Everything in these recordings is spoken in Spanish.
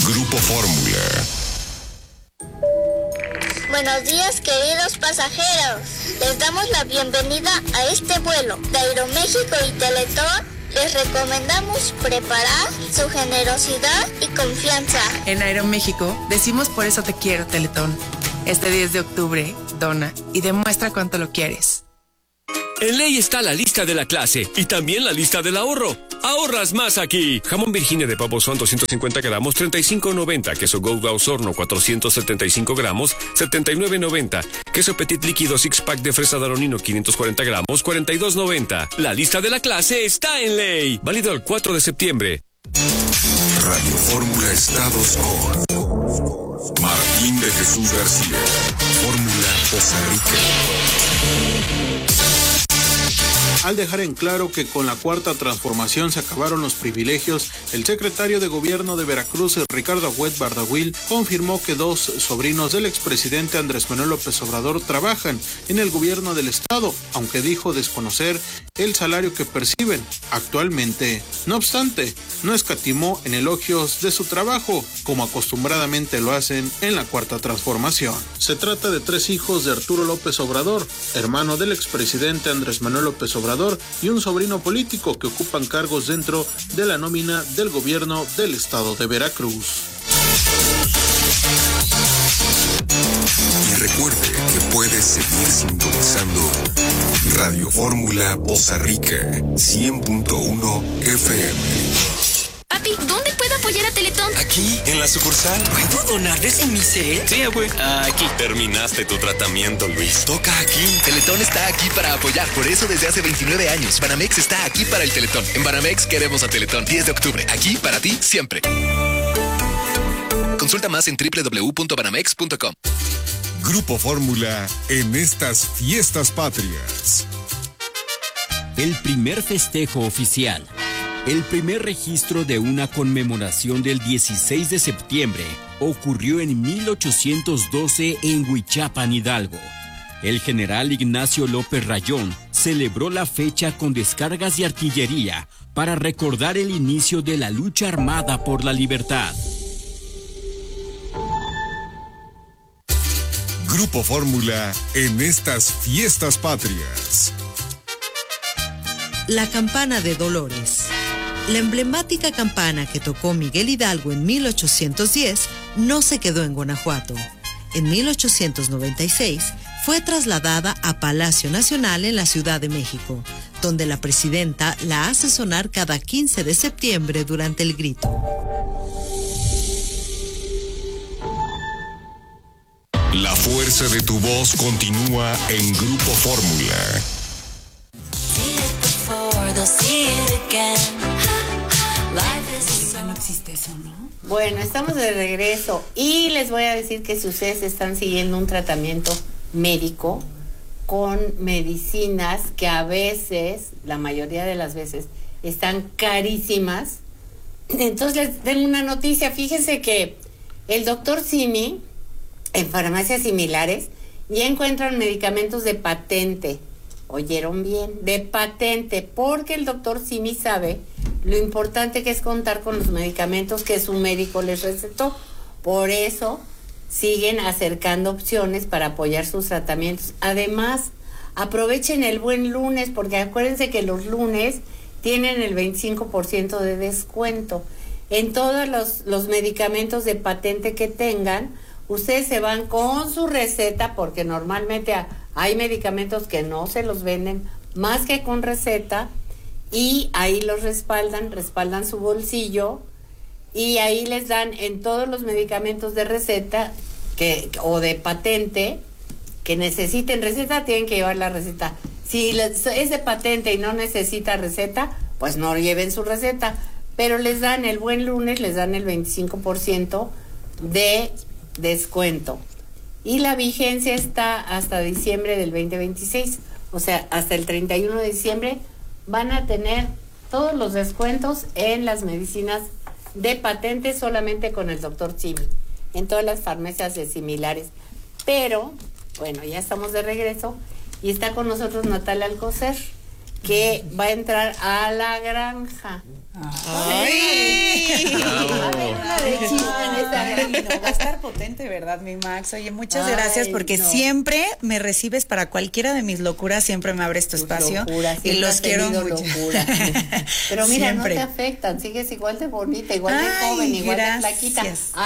Grupo Fórmula. Buenos días, queridos pasajeros. Les damos la bienvenida a este vuelo de Aeroméxico y Teletón. Les recomendamos preparar su generosidad y confianza. En Aeroméxico decimos por eso te quiero, Teletón. Este 10 de octubre, dona y demuestra cuánto lo quieres. En Ley está la lista de la clase y también la lista del ahorro. ¡Ahorras más aquí! Jamón Virginia de Pavo Son 250 gramos, $35.90. Queso Gouda Osorno 475 gramos, $79.90. Queso Petit líquido Six Pack de fresa Danonino 540 gramos, $42.90. La lista de la clase está en Ley. Válido el 4 de septiembre. Radio Fórmula Estados con Martín de Jesús García. Fórmula Costa Rica. Al dejar en claro que con la Cuarta Transformación se acabaron los privilegios, el secretario de Gobierno de Veracruz, Ricardo Agüed Bardahuil, confirmó que 2 sobrinos del expresidente Andrés Manuel López Obrador trabajan en el gobierno del estado, aunque dijo desconocer el salario que perciben actualmente. No obstante, no escatimó en elogios de su trabajo, como acostumbradamente lo hacen en la Cuarta Transformación. Se trata de 3 hijos de Arturo López Obrador, hermano del expresidente Andrés Manuel López Obrador, y un sobrino político que ocupan cargos dentro de la nómina del gobierno del estado de Veracruz. Y recuerde que puedes seguir sintonizando Radio Fórmula Poza Rica 100.1 FM. Papi, ¿dónde puedo apoyar a Teletón? Aquí, en la sucursal. ¿Puedo donar desde mi cel? Sí, güey. Aquí. Terminaste tu tratamiento, Luis. Toca aquí. Teletón está aquí para apoyar. Por eso desde hace 29 años, Banamex está aquí para el Teletón. En Banamex queremos a Teletón. 10 de octubre. Aquí para ti, siempre. Consulta más en www.banamex.com. Grupo Fórmula en estas fiestas patrias. El primer festejo oficial. El primer registro de una conmemoración del 16 de septiembre ocurrió en 1812 en Huichapan, Hidalgo. El general Ignacio López Rayón celebró la fecha con descargas de artillería para recordar el inicio de la lucha armada por la libertad. Grupo Fórmula en estas fiestas patrias. La campana de Dolores. La emblemática campana que tocó Miguel Hidalgo en 1810 no se quedó en Guanajuato. En 1896 fue trasladada a Palacio Nacional en la Ciudad de México, donde la presidenta la hace sonar cada 15 de septiembre durante el grito. La fuerza de tu voz continúa en Grupo Fórmula. No existe eso, ¿no? Bueno, estamos de regreso y les voy a decir que si ustedes están siguiendo un tratamiento médico con medicinas que a veces, la mayoría de las veces, están carísimas, entonces les tengo una noticia. Fíjense que el doctor Simi, en farmacias similares, ya encuentran medicamentos de patente. Oyeron bien, de patente, porque el doctor Simi sabe lo importante que es contar con los medicamentos que su médico les recetó. Por eso siguen acercando opciones para apoyar sus tratamientos. Además, aprovechen el buen lunes, porque acuérdense que los lunes tienen el 25% de descuento. En todos los medicamentos de patente que tengan, ustedes se van con su receta, porque normalmente hay medicamentos que no se los venden más que con receta, y ahí los respaldan su bolsillo, y ahí les dan en todos los medicamentos de receta o de patente que necesiten receta, tienen que llevar la receta. Si es de patente y no necesita receta, pues no lleven su receta, pero les dan el buen lunes, les dan el 25% de descuento. Y la vigencia está hasta diciembre del 2026, o sea, hasta el 31 de diciembre van a tener todos los descuentos en las medicinas de patente solamente con el doctor Simi, en todas las farmacias de similares. Pero, bueno, ya estamos de regreso y está con nosotros Natalia Alcocer, que va a entrar a la granja. ¡Ay! A ver, una de chisme en no, va a estar potente, ¿verdad, mi Max? Oye, muchas gracias porque siempre me recibes para cualquiera de mis locuras, siempre me abres tu espacio y los quiero mucho. Pero mira, siempre. No te afectan, sigues igual de bonita, igual de joven, igual de flaquita.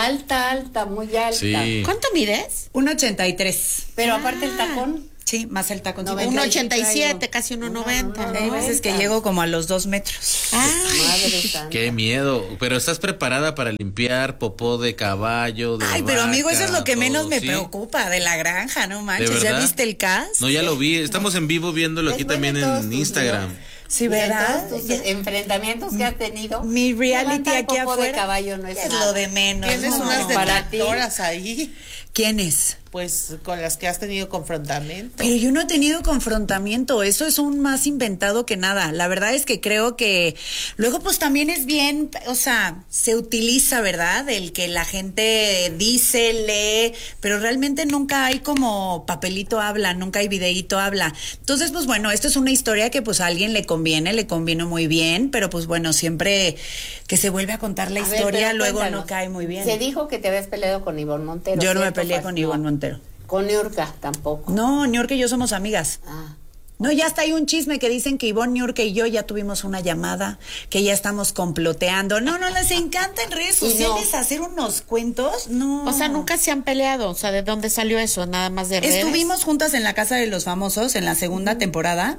Alta, muy alta. Sí. ¿Cuánto mides? 1.83. Pero aparte el tacón. Sí, más el tacón. 1.87, casi 1.90. Hay veces que llego como a los 2 metros. Madre santa. Qué miedo. Pero ¿estás preparada para limpiar popó de caballo, de Ay, pero amigo, eso es lo que menos me preocupa de la granja, no manches. ¿Ya viste el cast? No, ya lo vi. Estamos en vivo viéndolo aquí también en Instagram. Sí, ¿verdad? Tus enfrentamientos que has tenido. Mi reality aquí afuera. De caballo no es lo de menos. Tienes unas detractoras ahí. ¿Quiénes? Pues con las que has tenido confrontamiento. Pero yo no he tenido confrontamiento, eso es un más inventado que nada. La verdad es que creo que luego pues también es bien, o sea, se utiliza, ¿verdad? El que la gente dice, lee, pero realmente nunca hay como papelito habla, nunca hay videíto habla. Entonces, pues bueno, esto es una historia que pues a alguien le conviene muy bien, pero pues bueno, siempre que se vuelve a contar la historia, luego no cae muy bien. Se dijo que te habías peleado con Ivonne Montero. Yo no me peleé con Ivonne Montero. Con Niurka tampoco. No, Niurka y yo somos amigas. No, ya está ahí un chisme que dicen que Ivonne, Niurka y yo ya tuvimos una llamada, que ya estamos comploteando. No, les encanta en redes sociales hacer unos cuentos. No. O sea, nunca se han peleado. O sea, ¿de dónde salió eso? Nada más de redes. Estuvimos juntas en la Casa de los Famosos en la segunda temporada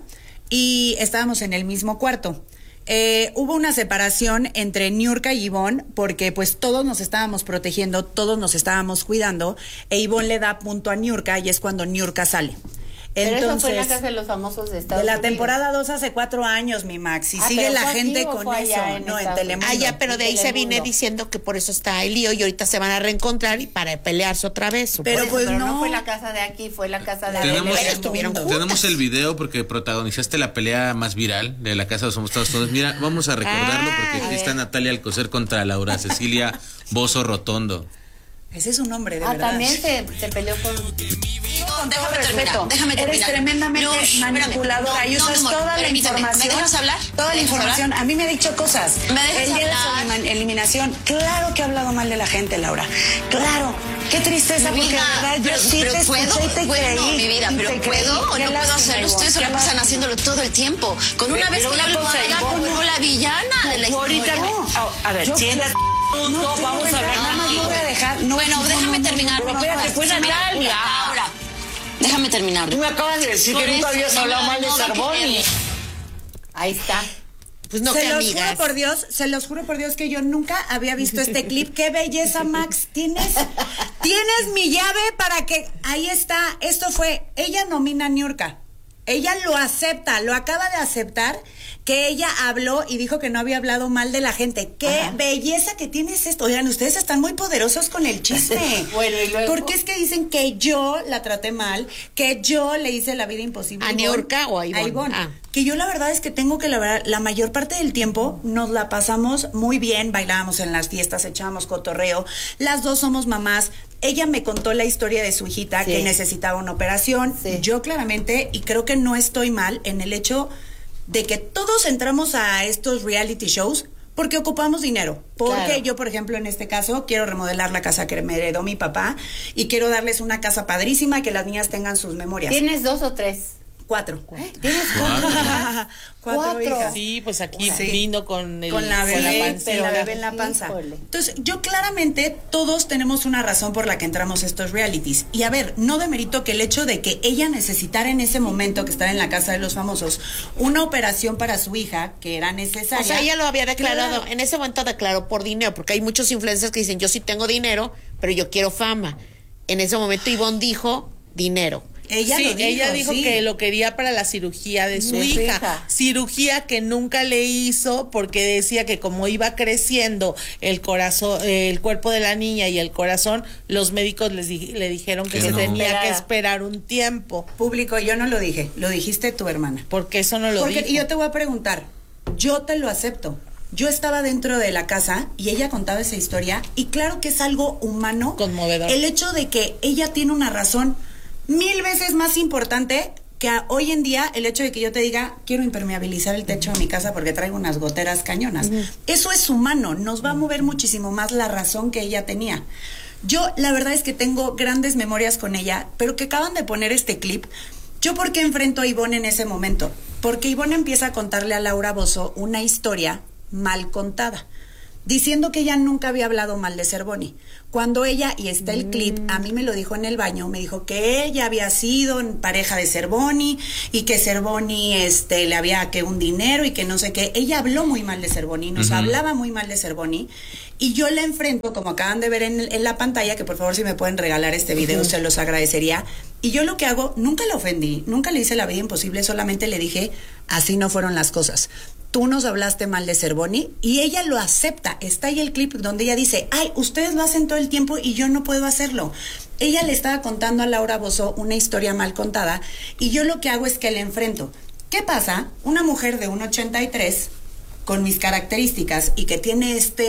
y estábamos en el mismo cuarto. Hubo una separación entre Niurka y Ivonne porque pues todos nos estábamos protegiendo, todos nos estábamos cuidando e Ivonne le da punto a Niurka y es cuando Niurka sale. Pero entonces, eso fue en la Casa de los Famosos de Estados Unidos. De la temporada 2 hace 4 años, mi Max, y sigue la gente con eso, no en Telemundo. Ya, pero de ahí se viene diciendo que por eso está el lío y ahorita se van a reencontrar y para pelearse otra vez. Pero pues no fue la casa de aquí, fue la casa de Tenemos el video porque protagonizaste la pelea más viral de la Casa de los Famosos todos. Mira, vamos a recordarlo porque aquí está Natalia Alcocer contra Laura Cecilia Bozo Rotondo. Ese es un nombre, de verdad. También se peleó con... Déjame terminar. Eres tremendamente manipuladora y usas toda la información. ¿Me dejas hablar? Toda la información. A mí me ha dicho cosas. ¿Me dejas el día de su eliminación. Claro que ha hablado mal de la gente, Laura. Claro. Qué tristeza, porque de verdad yo sí te escuché y te creí. Mi vida, pero ¿puedo o no puedo hacerlo? Ustedes se la pasan haciéndolo todo el tiempo. Con una vez que yo lo haga como la villana de la historia. A ver, siéntate. No, vamos a hablar. No voy a dejar. Bueno, déjame terminar. Pero espérate, fue Natalia. Ahora, déjame terminar. Tú me acabas de decir que nunca habías hablado mal de Sarboni. Ahí está. Pues no, se los juro por Dios que yo nunca había visto este clip. Qué belleza, Max. Tienes mi llave para que... Ahí está. Esto fue... Ella nomina a Niurka. Ella lo acepta, lo acaba de aceptar, que ella habló y dijo que no había hablado mal de la gente. ¡Qué belleza que tienes esto! Oigan, ustedes están muy poderosos con el chisme. Bueno, y luego... Porque es que dicen que yo la traté mal, que yo le hice la vida imposible. ¿A Niurka o a Ivonne? Que yo la verdad es que tengo que la mayor parte del tiempo nos la pasamos muy bien, bailábamos en las fiestas, echábamos cotorreo, las dos somos mamás. Ella me contó la historia de su hijita que necesitaba una operación. Yo claramente, y creo que no estoy mal en el hecho de que todos entramos a estos reality shows porque ocupamos dinero. Porque yo, por ejemplo, en este caso, quiero remodelar la casa que me heredó mi papá y quiero darles una casa padrísima y que las niñas tengan sus memorias. ¿Tienes 2 o 3? 4. ¿Tienes 4? 4 hijas. Sí, pues aquí vino con la bebé, la bebé en la panza. Entonces, yo claramente todos tenemos una razón por la que entramos a estos realities. Y a ver, no demerito que el hecho de que ella necesitara en ese momento que estaba en la Casa de los Famosos una operación para su hija que era necesaria. O sea, ella lo había declarado, en ese momento declaró por dinero, porque hay muchos influencers que dicen, yo sí tengo dinero, pero yo quiero fama. En ese momento Ivonne dijo dinero. Ella dijo que lo quería para la cirugía de su hija. Cirugía que nunca le hizo porque decía que como iba creciendo el corazón, el cuerpo de la niña y el corazón, los médicos le dijeron que se tenía que esperar un tiempo. Público, yo no lo dije, lo dijiste tu hermana. Porque eso no lo dijo. Y yo te voy a preguntar, yo te lo acepto. Yo estaba dentro de la casa y ella contaba esa historia y claro que es algo humano. Conmovedor. El hecho de que ella tiene una razón 1000 veces más importante que hoy en día el hecho de que yo te diga, quiero impermeabilizar el techo de mi casa porque traigo unas goteras cañonas, eso es humano, nos va a mover muchísimo más la razón que ella tenía. Yo la verdad es que tengo grandes memorias con ella, pero que acaban de poner este clip. ¿Yo por qué enfrento a Ivonne en ese momento? Porque Ivonne empieza a contarle a Laura Bozzo una historia mal contada, diciendo que ella nunca había hablado mal de Cervoni. Cuando ella, y está el clip, a mí me lo dijo en el baño, me dijo que ella había sido pareja de Cervoni y que Cervoni le había que un dinero y que no sé qué. Ella habló muy mal de Cervoni, nos hablaba muy mal de Cervoni, y yo la enfrento, como acaban de ver en la pantalla, que por favor si me pueden regalar este video se los agradecería. Y yo lo que hago, nunca la ofendí, nunca le hice la vida imposible, solamente le dije, así no fueron las cosas. Tú nos hablaste mal de Cervoni, y ella lo acepta. Está ahí el clip donde ella dice, ay, ustedes lo hacen todo el tiempo y yo no puedo hacerlo. Ella le estaba contando a Laura Bozzo una historia mal contada, y yo lo que hago es que le enfrento. ¿Qué pasa? Una mujer de 1.83 con mis características y que tiene esto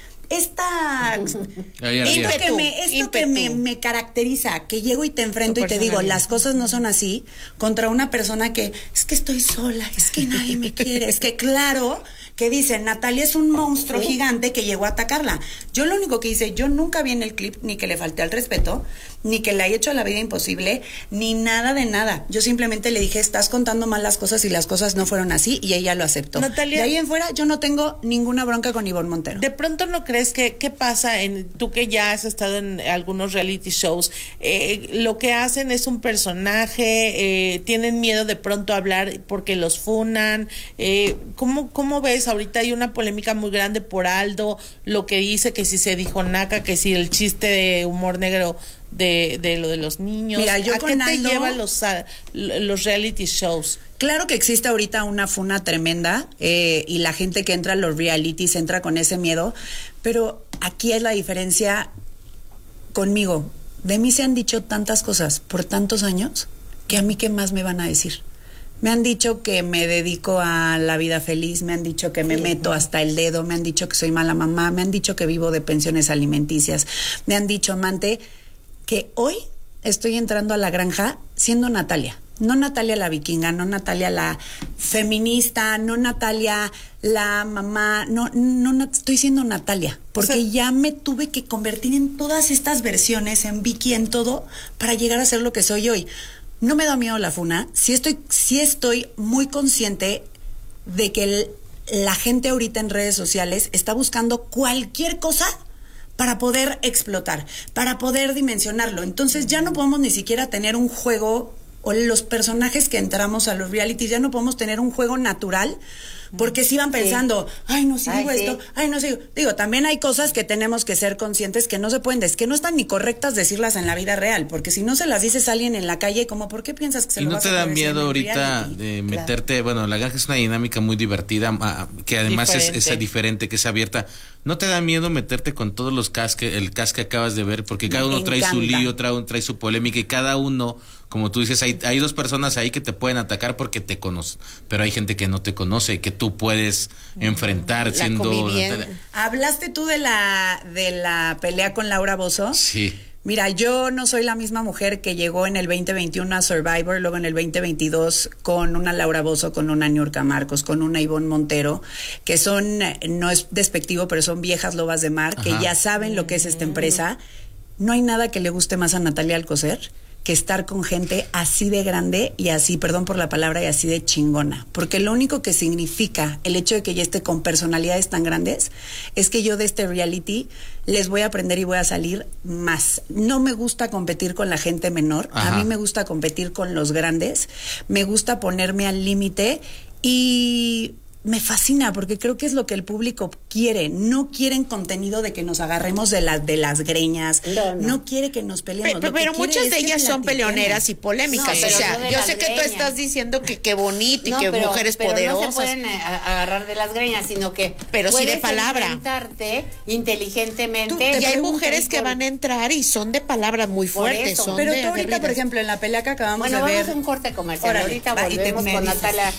que me caracteriza, que llego y te enfrento y te digo, las cosas no son así, contra una persona que, es que estoy sola, es que nadie me quiere, es que claro, que dice, Natalia es un monstruo gigante que llegó a atacarla. Yo lo único que hice, yo nunca vi en el clip ni que le falté al respeto, ni que le haya hecho la vida imposible, ni nada de nada. Yo simplemente le dije, estás contando mal las cosas y las cosas no fueron así, y ella lo aceptó. Natalia, de ahí en fuera yo no tengo ninguna bronca con Ivonne Montero. ¿De pronto no crees que qué pasa tú que ya has estado en algunos reality shows? Lo que hacen es un personaje, tienen miedo de pronto a hablar porque los funan. ¿Cómo ves? Ahorita hay una polémica muy grande por Aldo, lo que dice, que si se dijo naca, que si el chiste de humor negro de lo de los niños. Mira, yo ¿A con qué te Aldo, llevan los reality shows? Claro que existe ahorita una funa tremenda, y la gente que entra a los realities entra con ese miedo, pero aquí es la diferencia conmigo. De mí se han dicho tantas cosas por tantos años que a mí qué más me van a decir. Me han dicho que me dedico a la vida feliz, me han dicho que me meto hasta el dedo, me han dicho que soy mala mamá, me han dicho que vivo de pensiones alimenticias, me han dicho, amante, que hoy estoy entrando a la granja siendo Natalia. No Natalia la vikinga, no Natalia la feminista, no Natalia la mamá, no, estoy siendo Natalia, porque ya me tuve que convertir en todas estas versiones, en Vicky, en todo, para llegar a ser lo que soy hoy. No me da miedo la funa, sí estoy muy consciente de que la gente ahorita en redes sociales está buscando cualquier cosa para poder explotar, para poder dimensionarlo. Entonces ya no podemos ni siquiera tener un juego, o los personajes que entramos a los realities, ya no podemos tener un juego natural, porque si van pensando, ay, no sigo esto, ay, no sigo. Digo, también hay cosas que tenemos que ser conscientes que no se pueden que no están ni correctas decirlas en la vida real, porque si no se las dices a alguien en la calle, como, ¿por qué piensas que se lo vas a decir? ¿Y no te da miedo ahorita de meterte? Bueno, la granja es una dinámica muy divertida, que además es diferente, que es abierta. ¿No te da miedo meterte con todos los el cast que acabas de ver? Porque cada uno trae su lío, trae su polémica, y cada uno, como tú dices, hay dos personas ahí que te pueden atacar porque te conocen, pero hay gente que no te conoce, que tú puedes enfrentar siendo... ¿Hablaste tú de la pelea con Laura Bozzo? Sí. Mira, yo no soy la misma mujer que llegó en el 2021 a Survivor, luego en el 2022 con una Laura Bozzo, con una Niurka Marcos, con una Ivonne Montero, que son, no es despectivo, pero son viejas lobas de mar, que ya saben lo que es esta empresa. No hay nada que le guste más a Natalia Alcocer que estar con gente así de grande y así, perdón por la palabra, y así de chingona. Porque lo único que significa el hecho de que ella esté con personalidades tan grandes es que yo de este reality les voy a aprender y voy a salir más. No me gusta competir con la gente menor, a mí me gusta competir con los grandes, me gusta ponerme al límite y... me fascina porque creo que es lo que el público quiere. No quieren contenido de que nos agarremos de las greñas. No quiere que nos peleemos. Pero muchas de ellas son peleoneras y polémicas. O sea, yo sé que tú estás diciendo que qué bonito y que mujeres poderosas. No se pueden agarrar de las greñas, sino que pero sí de palabra. Enfrentarte inteligentemente. Y hay mujeres que van a entrar y son de palabras muy fuertes. Pero tú ahorita, por ejemplo, en la pelea que acabamos de ver. Bueno, vamos a un corte comercial. Ahorita volvemos con Natalia